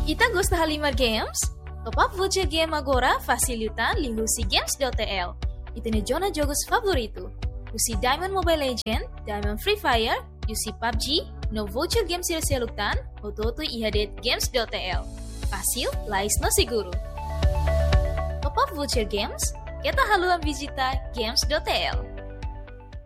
Ita gosta Halimar Games? Top up voucher game agora facilitan lihusi games.tl. Itene jona jogos favorito. Usi Diamond Mobile Legend, Diamond Free Fire, usi PUBG, no voucher games silselutan, ototo ihadet games.tl. Fácil, lais no seguro. Top up voucher games, kita haluan visita games.tl.